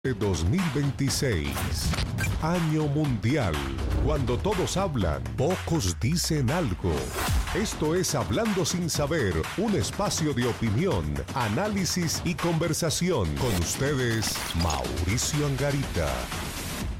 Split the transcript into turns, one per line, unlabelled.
2026, Año Mundial. Cuando todos hablan, pocos dicen algo. Esto es Hablando Sin Saber, un espacio de opinión, análisis y conversación. Con ustedes, Mauricio Angarita.